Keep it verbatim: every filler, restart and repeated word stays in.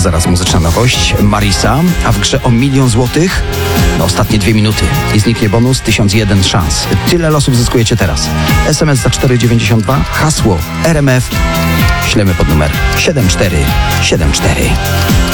zaraz muzyczna nowość. Marisa, a w grze o milion złotych? No, ostatnie dwie minuty i zniknie bonus tysiąc jeden szans. Tyle losów zyskujecie teraz. S M S za cztery dziewięćdziesiąt dwa, hasło R M F. Ślemy pod numer siedem cztery siedem cztery.